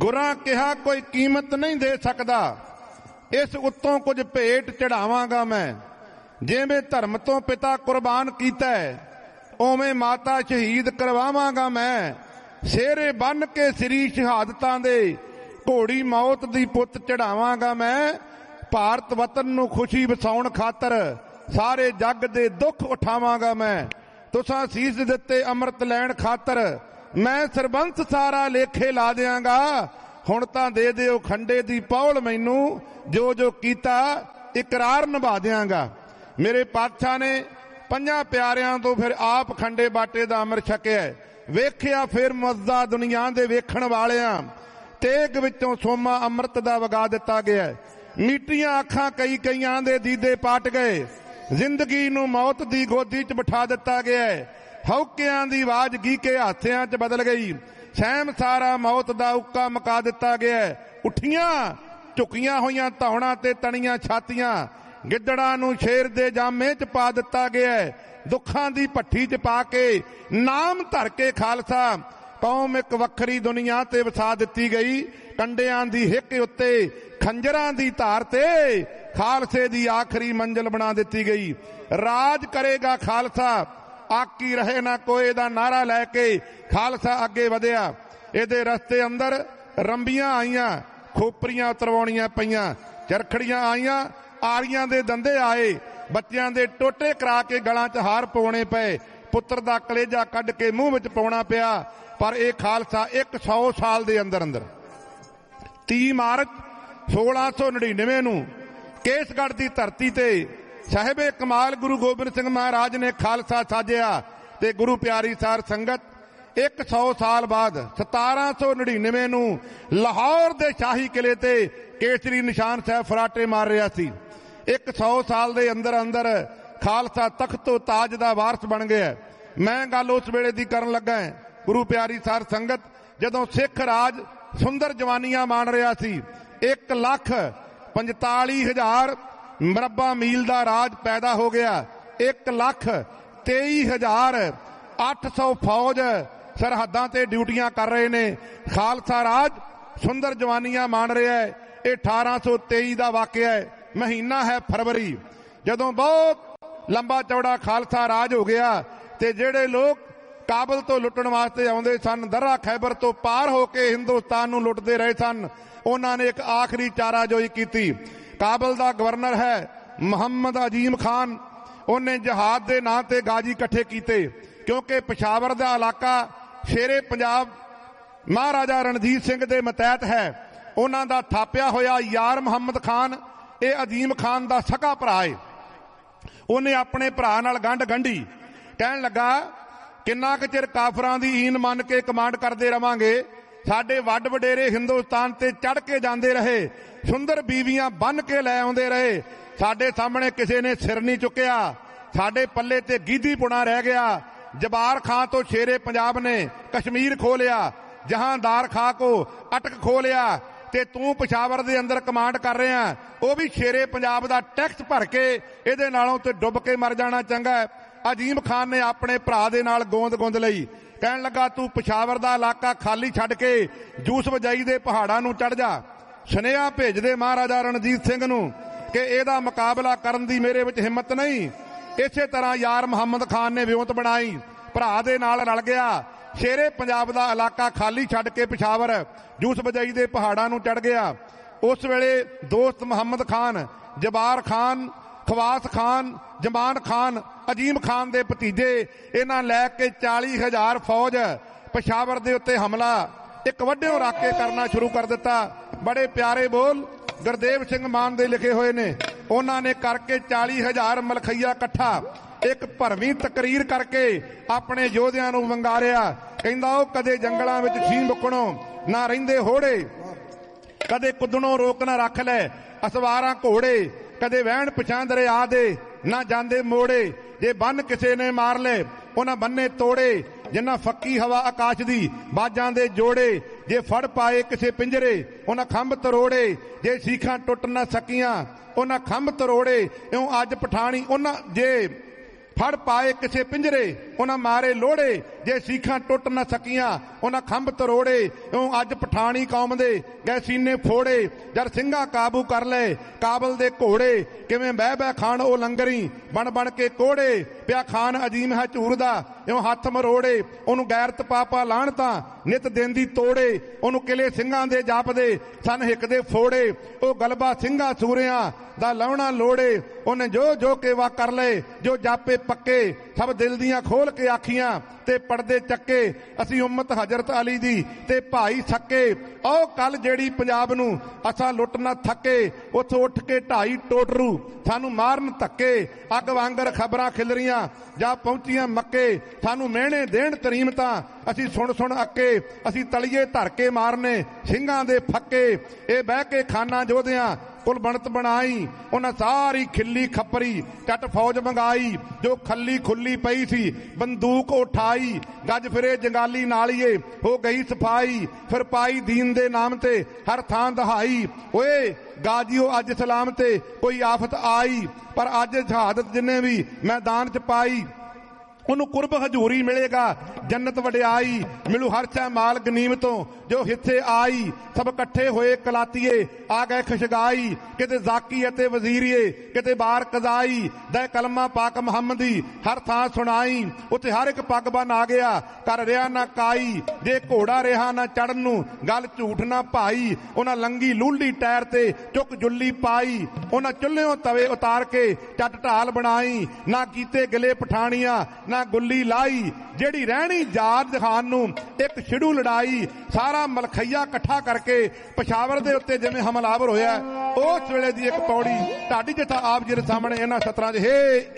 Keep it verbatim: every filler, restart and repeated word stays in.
ਗੁਰਾਂ ਕਿਹਾ ਕੋਈ ਕੀਮਤ ਨਹੀਂ ਦੇ ਸਕਦਾ, ਇਸ ਉੱਤੋਂ ਕੁਝ ਭੇਟ ਚੜਾਵਾਂਗਾ ਮੈਂ। ਜਿਵੇਂ ਧਰਮ ਤੋਂ ਪਿਤਾ ਕੁਰਬਾਨ ਕੀਤਾ ਉਵੇਂ ਮਾਤਾ ਸ਼ਹੀਦ ਕਰਵਾਵਾਂਗਾ ਮੈਂ। ਸਿਹਰੇ ਬੰਨ ਕੇ ਸ੍ਰੀ ਸ਼ਹਾਦਤਾਂ ਦੇ ਘੋੜੀ ਮੌਤ ਦੀ ਪੁੱਤ ਚੜਾਵਾਂਗਾ ਮੈਂ। ਭਾਰਤ ਵਤਨ ਨੂੰ ਖੁਸ਼ੀ ਵਸਾਉਣ ਖਾਤਰ ਸਾਰੇ ਜੱਗ ਦੇ ਦੁੱਖ ਉਠਾਵਾਂਗਾ ਮੈਂ। ਤੁਸਾਂ ਸੀਸ ਦਿੱਤੇ ਅੰਮ੍ਰਿਤ ਲੈਣ ਖਾਤਰ ਮੈਂ ਸਰਬੰਸ ਸਾਰਾ ਲੇਖੇ ਲਾ ਦਿਆਂਗਾ। ਹੁਣ ਤਾਂ ਦੇ ਦਿਓ ਖੰਡੇ ਦੀ ਪੌਲ ਮੈਨੂੰ, ਜੋ ਜੋ ਕੀਤਾ ਇਕਰਾਰ ਨਿਭਾ ਦਿਆਂਗਾ। ਮੇਰੇ ਪਾਤਸ਼ਾਹ ਨੇ ਪੰਜਾਂ ਪਿਆਰਿਆਂ ਤੋਂ ਫਿਰ ਆਪ ਖੰਡੇ ਬਾਟੇ ਦਾ ਅੰਮ੍ਰਿਤ ਛਕਿਆ। ਵੇਖਿਆ ਫਿਰ ਮਜ਼ਦਾ ਦੁਨੀਆ ਦੇ ਵੇਖਣ ਵਾਲਿਆਂ, ਤੇਗ ਵਿੱਚੋਂ ਸੋਮਾ ਅੰਮ੍ਰਿਤ ਦਾ ਵਗਾ ਦਿੱਤਾ ਗਿਆ। ਮੀਟੀਆਂ ਅੱਖਾਂ ਕਈ ਕਈਆਂ ਦੇ ਦੀਦੇ ਪਾਟ ਗਏ। ਜ਼ਿੰਦਗੀ ਨੂੰ ਮੌਤ ਦੀ ਗੋਦੀ 'ਚ ਬਿਠਾ ਦਿੱਤਾ ਗਿਆ। ਹੌਕਿਆਂ ਦੀ ਆਵਾਜ਼ ਗੀਕੇ ਹਾਸਿਆਂ 'ਚ ਬਦਲ ਗਈ। ਸਹਿਮ ਸਾਰਾ ਮੌਤ ਦਾ ਉੱਕਾ ਮਕਾ ਦਿੱਤਾ ਗਿਆ। ਉੱਠੀਆਂ ਝੁਕੀਆਂ ਹੋਈਆਂ ਧੌਣਾਂ ਤੇ ਤਣੀਆਂ ਛਾਤੀਆਂ, ਗਿੱਦੜਾਂ ਨੂੰ ਸ਼ੇਰ ਦੇ ਜਾਮੇ 'ਚ ਪਾ ਦਿੱਤਾ ਗਿਆ। ਦੁੱਖਾਂ ਦੀ ਭੱਠੀ 'ਚ ਪਾ ਕੇ ਨਾਮ ਧਰ ਕੇ ਖਾਲਸਾ ਕੌਮ ਇੱਕ ਵੱਖਰੀ ਦੁਨੀਆ ਤੇ ਵਸਾ ਦਿੱਤੀ ਗਈ। ਕੰਡਿਆਂ ਦੀ ਹਿੱਕ ਉੱਤੇ ਖੰਜਰਾਂ ਦੀ ਧਾਰ ਤੇ ਖਾਲਸੇ ਦੀ ਆਖਰੀ ਮੰਜ਼ਿਲ ਬਣਾ ਦਿੱਤੀ ਗਈ। ਰਾਜ ਕਰੇਗਾ ਖਾਲਸਾ, ਆਕੀ ਰਹੇ ਨਾ ਕੋਏ ਦਾ ਨਾਰਾ ਲੈ ਕੇ ਖਾਲਸਾ ਅੱਗੇ ਵਧਿਆ। ਇਹਦੇ ਰਸਤੇ ਅੰਦਰ ਰੰਬੀਆਂ ਆਈਆਂ, ਖੋਪਰੀਆਂ ਉਤਰਵਾਉਣੀਆਂ ਪਈਆਂ, ਚਰਖੜੀਆਂ ਆਈਆਂ, ਆਰੀਆਂ ਦੇ ਦੰਦੇ ਆਏ, ਬੱਚਿਆਂ ਦੇ ਟੋਟੇ ਕਰਾ ਕੇ ਗਲਾਂ 'ਚ ਹਾਰ ਪਾਉਣੇ ਪਏ, ਪੁੱਤਰ ਦਾ ਕਲੇਜਾ ਕੱਢ ਕੇ ਮੂੰਹ ਵਿੱਚ ਪਾਉਣਾ ਪਿਆ। ਪਰ ਇਹ ਖਾਲਸਾ ਇੱਕ ਸੌ ਸਾਲ ਦੇ ਅੰਦਰ ਅੰਦਰ ਤੀਹ ਮਾਰਚ ਸੋਲਾਂ ਸੌ ਨੜਿਨਵੇਂ ਨੂੰ ਕੇਸਗੜ੍ਹ ਦੀ ਧਰਤੀ ਤੇ ਸਾਹਿਬੇ ਕਮਾਲ ਗੁਰੂ ਗੋਬਿੰਦ ਸਿੰਘ ਮਹਾਰਾਜ ਨੇ ਖਾਲਸਾ ਸਾਜਿਆ। ਤੇ ਗੁਰੂ ਪਿਆਰੀ ਸਾਰ ਸੰਗਤ ਇੱਕ ਸੌ ਸਾਲ ਬਾਅਦ ਸਤਾਰਾਂ ਸੌ ਨੜਿਨਵੇਂ ਨੂੰ ਲਾਹੌਰ ਦੇ ਸ਼ਾਹੀ ਕਿਲੇ ਤੇ ਕੇਸਰੀ ਨਿਸ਼ਾਨ ਸਾਹਿਬ ਫਰਾਟੇ ਮਾਰ ਰਿਹਾ ਸੀ। ਇੱਕ ਸੌ ਸਾਲ ਦੇ ਅੰਦਰ ਅੰਦਰ ਖਾਲਸਾ ਤਖਤੋ ਤਾਜ ਦਾ ਵਾਰਸ ਬਣ ਗਿਆ। ਮੈਂ ਗੱਲ ਉਸ ਵੇਲੇ ਦੀ ਕਰਨ ਲੱਗਾ। ਗੁਰੂ ਪਿਆਰੀ ਸਾਰ ਸੰਗਤ, ਜਦੋਂ ਸਿੱਖ ਰਾਜ ਸੁੰਦਰ ਜਵਾਨੀਆਂ ਮਾਣ ਰਿਹਾ ਸੀ, ਇੱਕ ਲੱਖ ਪੰਤਾਲੀ ਹਜ਼ਾਰ ਮਰਬਾ ਮੀਲ ਦਾ ਰਾਜ ਪੈਦਾ ਹੋ ਗਿਆ। ਇੱਕ ਲੱਖ ਤੇਈ ਹਜ਼ਾਰ ਅੱਠ ਸੌ ਫੌਜ ਸਰਹੱਦਾਂ ਤੇ ਡਿਊਟੀਆਂ ਕਰ ਰਹੇ ਨੇ। ਖਾਲਸਾ ਰਾਜ ਸੁੰਦਰ ਜਵਾਨੀਆਂ ਮਾਣ ਰਿਹਾ ਹੈ। ਇਹ ਅਠਾਰਾਂ ਸੌ ਤੇਈ ਦਾ ਵਾਕਿਆ ਹੈ। ਮਹੀਨਾ ਹੈ ਫਰਵਰੀ, ਜਦੋਂ ਬਹੁਤ ਲੰਬਾ ਚੌੜਾ ਖਾਲਸਾ ਰਾਜ ਹੋ ਗਿਆ। ਤੇ ਜਿਹੜੇ ਲੋਕ ਕਾਬਲ ਤੋਂ ਲੁੱਟਣ ਵਾਸਤੇ ਆਉਂਦੇ ਸਨ, ਦਰਾ ਖੈਬਰ ਤੋਂ ਪਾਰ ਹੋ ਕੇ ਹਿੰਦੁਸਤਾਨ ਨੂੰ ਲੁੱਟਦੇ ਰਹੇ ਸਨ, ਉਹਨਾਂ ਨੇ ਇੱਕ ਆਖਰੀ ਚਾਰਾਜੋਈ ਕੀਤੀ। ਕਾਬਲ ਦਾ ਗਵਰਨਰ ਹੈ ਮੁਹੰਮਦ ਅਜੀਮ ਖਾਨ। ਉਹਨੇ ਜਹਾਦ ਦੇ ਨਾਂ ਤੇ ਗਾਜੀ ਇਕੱਠੇ ਕੀਤੇ, ਕਿਉਂਕਿ ਪਿਸ਼ਾਵਰ ਦਾ ਇਲਾਕਾ ਸ਼ੇਰੇ ਪੰਜਾਬ ਮਹਾਰਾਜਾ ਰਣਜੀਤ ਸਿੰਘ ਦੇ ਮਤਹਿਤ ਹੈ। ਉਹਨਾਂ ਦਾ ਥਾਪਿਆ ਹੋਇਆ ਯਾਰ ਮੁਹੰਮਦ ਖਾਨ, ਇਹ ਅਜੀਮ ਖਾਨ ਦਾ ਸਕਾ ਭਰਾ ਹੈ। ਉਹਨੇ ਆਪਣੇ ਭਰਾ ਨਾਲ ਗੰਢ ਗੰਢੀ, ਕਹਿਣ ਲੱਗਾ ਕਿੰਨਾ ਕੁ ਚਿਰ ਕਾਫਰਾਂ ਦੀ ਈਨ ਮੰਨ ਕੇ ਕਮਾਂਡ ਕਰਦੇ ਰਵਾਂਗੇ। ਸਾਡੇ ਵੱਡ ਵਡੇਰੇ ਹਿੰਦੁਸਤਾਨ ਤੇ ਚੜ ਕੇ ਜਾਂਦੇ ਰਹੇ, ਸੁੰਦਰ ਬੀਵੀਆਂ ਬੰਨ ਕੇ ਲੈ ਆਉਂਦੇ ਰਹੇ, ਸਾਡੇ ਸਾਹਮਣੇ ਕਿਸੇ ਨੇ ਸਿਰ ਨਹੀਂ ਚੁੱਕਿਆ। ਸਾਡੇ ਪੱਲੇ ਤੇ ਗੀਧੀ ਪੁਣਾ ਰਹਿ ਗਿਆ। ਜਬਾਰ ਖਾਂ ਤੋਂ ਸ਼ੇਰੇ ਪੰਜਾਬ ਨੇ ਕਸ਼ਮੀਰ ਖੋ ਲਿਆ, ਜਹਾਂਦਾਰ ਖਾਂ ਕੋ ਅਟਕ ਖੋ ਲਿਆ, ਤੇ ਤੂੰ ਪਿਸ਼ਾਵਰ ਦੇ ਅੰਦਰ ਕਮਾਂਡ ਕਰ ਰਿਹਾ, ਉਹ ਵੀ ਸ਼ੇਰੇ ਪੰਜਾਬ ਦਾ ਟੈਕਸ ਭਰ ਕੇ। ਇਹਦੇ ਨਾਲੋਂ ਤੇ ਡੁੱਬ ਕੇ ਮਰ ਜਾਣਾ ਚੰਗਾ। ਅਜੀਮ ਖਾਨ ਨੇ ਆਪਣੇ ਭਰਾ ਦੇ ਨਾਲ ਗੋਂਦ ਗੁੰਦ ਲਈ, ਕਹਿਣ ਲੱਗਾ ਤੂੰ ਪਿਸ਼ਾਵਰ ਦਾ ਇਲਾਕਾ ਖਾਲੀ ਛੱਡ ਕੇ ਜੂਸ ਵਜਾਈ ਦੇ ਪਹਾੜਾਂ ਨੂੰ ਚੜ ਜਾ। ਸੁਨੇਹਾ ਭੇਜਦੇ ਮਹਾਰਾਜਾ ਰਣਜੀਤ ਸਿੰਘ ਨੂੰ ਕਿ ਇਹਦਾ ਮੁਕਾਬਲਾ ਕਰਨ ਦੀ ਮੇਰੇ ਵਿੱਚ ਹਿੰਮਤ ਨਹੀਂ। ਇਸੇ ਤਰ੍ਹਾਂ ਯਾਰ ਮੁਹੰਮਦ ਖਾਨ ਨੇ ਵਿਉਂਤ ਬਣਾਈ, ਭਰਾ ਦੇ ਨਾਲ ਰਲ ਗਿਆ, ਸ਼ੇਰੇ ਪੰਜਾਬ ਦਾ ਇਲਾਕਾ ਖਾਲੀ ਛੱਡ ਕੇ ਪਿਸ਼ਾਵਰ ਜੂਸ ਵਜਾਈ ਦੇ ਪਹਾੜਾਂ ਨੂੰ ਚੜ ਗਿਆ। ਉਸ ਵੇਲੇ ਦੋਸਤ ਮੁਹੰਮਦ ਖਾਨ, ਜਬਾਰ ਖਾਨ, ਖਵਾਸ ਖਾਨ, ਜਮਾਨ ਖਾਨ, ਅਜੀਮ ਖਾਨ ਦੇ ਭਤੀਜੇ, ਇਹਨਾਂ ਲੈ ਕੇ ਚਾਲੀ ਹਜ਼ਾਰ ਫੌਜ ਪਿਸ਼ਾਵਰ ਦੇ ਉੱਤੇ ਹਮਲਾ ਇੱਕ ਵੱਡਿਓ ਰੱਖ ਕੇ ਕਰਨਾ ਸ਼ੁਰੂ ਕਰ ਦਿੱਤਾ। ਬੜੇ ਪਿਆਰੇ ਬੋਲ ਗੁਰਦੇਵ ਸਿੰਘ ਮਾਨ ਦੇ ਲਿਖੇ ਹੋਏ ਨੇ। ਉਹਨਾਂ ਨੇ ਕਰਕੇ ਚਾਲੀ ਹਜ਼ਾਰ ਮਲਖਈਆ ਇਕੱਠਾ ਇੱਕ ਭਰਵੀਂ ਤਕਰੀਰ ਕਰਕੇ ਆਪਣੇ ਯੋਧਿਆਂ ਨੂੰ ਵੰਗਾਰਿਆ। ਕਹਿੰਦਾ ਉਹ ਕਦੇ ਜੰਗਲਾਂ ਵਿੱਚ ਛੀ ਮੁੱਕਣੋਂ ਨਾ ਰਹਿੰਦੇ ਹੋੜੇ, ਕਦੇ ਕੁੱਦਣੋਂ ਰੋਕ ਨਾ ਰੱਖ ਲੈ ਅਸਵਾਰਾਂ ਘੋੜੇ, ਕਦੇ ਵਹਿਣ ਪਛਾਂ ਦਰਿਆ ਦੇ ਨਾ ਜਾਂਦੇ ਮੋੜੇ। ਜੇ ਬੰਨ ਕਿਸੇ ਨੇ ਮਾਰ ਲੈ ਉਹਨਾਂ ਬੰਨੇ ਤੋੜੇ, ਜਿੰਨਾ ਫੱਕੀ ਹਵਾ ਆਕਾਸ਼ ਦੀ ਬਾਜਾਂ ਦੇ ਜੋੜੇ। ਜੇ ਫੜ ਪਾਏ ਕਿਸੇ ਪਿੰਜਰੇ ਉਹਨਾਂ ਖੰਭ ਤਰੋੜੇ, ਜੇ ਸੀਖਾਂ ਟੁੱਟ ਨਾ ਸਕੀਆਂ ਉਹਨਾਂ ਖੰਭ ਤਰੋੜੇ। ਇਉਂ ਅੱਜ ਪਠਾਣੀ ਉਹਨਾਂ ਜੇ ਫੜ ਪਾਏ ਕਿਸੇ ਪਿੰਜਰੇ ਉਹਨਾਂ ਮਾਰੇ ਲੋੜੇ, ਜੇ ਸੀਖਾਂ ਟੁੱਟ ਨਾ ਸਕੀਆਂ ਉਹਨਾਂ ਖੰਭ ਤਰੋੜੇ। ਇਉਂ ਅੱਜ ਪਠਾਣੀ ਕੌਮ ਦੇ ਗਏ ਸੀਨੇ ਫੋੜੇ, ਜਦ ਸਿੰਘਾਂ ਕਾਬੂ ਕਰ ਲਏ ਕਾਬਲ ਦੇ ਘੋੜੇ। ਕਿਵੇਂ ਬਹਿ ਬਹਿ ਖਾਣ ਉਹ ਲੰਗਰੀ ਬਣ ਬਣ ਕੇ ਕੋੜੇ, ਪਿਆ ਖਾਨ ਅਜੀਮ ਹੈ ਝੂਰ ਦਾ ਇਉਂ ਹੱਥ ਮਰੋੜੇ। ਉਹਨੂੰ ਗੈਰਤ ਪਾਪਾ ਲਾਣ ਤਾਂ ਨਿਤ ਦਿੰਦੀ ਤੋੜੇ, ਉਹਨੂੰ ਕਿਲੇ ਸਿੰਘਾਂ ਦੇ ਜਾਪਦੇ ਸਨ ਹਿੱਕ ਦੇ ਫੋੜੇ। ਉਹ ਗਲਬਾ ਸਿੰਘਾਂ ਸੂਰਿਆਂ ਦਾ ਲਾਉਣਾ ਲੋੜੇ, ਉਹਨੇ ਜੋ ਜੋ ਕੇ ਵਾ ਕਰ ਲਏ ਜੋ ਜਾਪੇ ਪੱਕੇ। ਸਭ ਦਿਲ ਦੀਆਂ ਖੋਲ ਕੇ ਆਖੀਆਂ ਤੇ ਪਰਦੇ ਚੱਕੇ, ਅਸੀਂ ਉਮਤ ਹਜ਼ਰਤ ਅਲੀ ਦੀ ਤੇ ਭਾਈ ਸੱਕੇ। ਉਹ ਕੱਲ ਜਿਹੜੀ ਪੰਜਾਬ ਨੂੰ ਅਸਾਂ ਲੁੱਟ ਨਾ ਥੱਕੇ, ਉੱਥੋਂ ਉੱਠ ਕੇ ਢਾਈ ਟੋਟਰੂ ਸਾਨੂੰ ਮਾਰਨ ਧੱਕੇ। ਅੱਗ ਵਾਂਗਰ ਖਬਰਾਂ ਖਿਲਰੀਆਂ ਜਾ ਪਹੁੰਚੀਆਂ ਮੱਕੇ, ਸਾਨੂੰ ਮਿਹਣੇ ਦੇਣ ਤਰੀਮਤਾਂ ਅਸੀਂ ਸੁਣ ਸੁਣ ਅੱਕੇ। ਅਸੀਂ ਤਲੀਏ ਧਰ ਕੇ ਮਾਰਨੇ ਸਿੰਘਾਂ ਦੇ ਫੱਕੇ। ਇਹ ਬਹਿ ਕੇ ਖਾਨਾ ਜੋਧਿਆਂ ਕੁਲ ਬਣਤ ਬਣਾਈ, ਉਹਨਾਂ ਸਾਰੀ ਖਿੱਲੀ ਖੱਪਰੀ ਟੱਟ ਫੌਜ ਮੰਗਾਈ। ਜੋ ਖੱਲੀ ਖੁੱਲੀ ਪਈ ਸੀ ਬੰਦੂਕ ਉਠਾਈ, ਗੱਜ ਫਿਰੇ ਜੰਗਾਲੀ ਨਾਲੀਏ ਹੋ ਗਈ ਸਫਾਈ। ਫਿਰ ਪਾਈ ਦੀਨ ਦੇ ਨਾਮ ਤੇ ਹਰ ਥਾਂ ਦਹਾਈ, ਓਏ ਗਾਜੀਓ ਅੱਜ ਸਲਾਮ ਤੇ ਕੋਈ ਆਫਤ ਆਈ। ਪਰ ਅੱਜ ਸ਼ਹਾਦਤ ਜਿੰਨੇ ਵੀ ਮੈਦਾਨ ਚ ਪਾਈ, ਉਹਨੂੰ ਕੁਰਬ ਹਜ਼ੂਰੀ ਮਿਲੇਗਾ ਜੰਨਤ ਵਡਿਆਈ। ਮਿਲੂ ਹਰ ਸ਼ੈ ਮਾਲ ਗਨੀਮਤੋਂ ਜੋ ਹਿੱਥੇ ਆਈ, ਸਭ ਇਕੱਠੇ ਹੋਏ ਕਲਾਤੀਏ ਆ ਗਏ ਖੁਸ਼ਗਾਈ। ਕਿਤੇ ਜ਼ਾਕੀ ਅਤੇ ਵਜ਼ੀਰੀਏ ਕਿਤੇ ਬਾਰ ਕਜ਼ਾਈ, ਦਾ ਕਲਮਾ ਪਾਕ ਮੁਹੰਮਦੀ ਹਰ ਥਾਂ ਸੁਣਾਈ। ਉੱਥੇ ਹਰ ਇੱਕ ਪੱਗ ਬਨ ਆ ਗਿਆ ਕਰ ਰਿਹਾ ਨਾ ਕਾਈ, ਜੇ ਘੋੜਾ ਰਿਹਾ ਨਾ ਚੜਨ ਨੂੰ ਗੱਲ ਝੂਠ ਨਾ ਭਾਈ। ਉਹਨਾਂ ਲੰਗੀ ਲੂਲੀ ਟਾਇਰ ਤੇ ਚੁੱਕ ਜੁੱਲੀ ਪਾਈ, ਉਹਨਾਂ ਚੁੱਲ੍ਹਿਓਂ ਤਵੇ ਉਤਾਰ ਕੇ ਚੱਟ ਢਾਲ ਬਣਾਈ। ਨਾ ਕੀਤੇ ਗਿਲੇ ਪਠਾਣੀਆਂ ਨਾ ਗੁੱਲੀ ਲਾਈ, ਜਿਹੜੀ ਰਹਿਣੀ ਜਾਦ ਖਾਨ ਨੂੰ ਇੱਕ ਛਿੜੂ ਲੜਾਈ। ਸਾਰਾ ਮਲਖਈਆ ਇਕੱਠਾ ਕਰਕੇ ਪਸ਼ਾਵਰ ਦੇ ਉੱਤੇ ਜਿਵੇਂ ਹਮਲਾਵਰ ਹੋਇਆ, ਉਸ ਵੇਲੇ ਦੀ ਇੱਕ ਪੌੜੀ ਢਾਡੀ ਜਿੱਥਾ ਆਪ ਜੀ ਦੇ ਸਾਹਮਣੇ ਇਹਨਾਂ ਸਤਰਾਂ 'ਚ ਹੈ।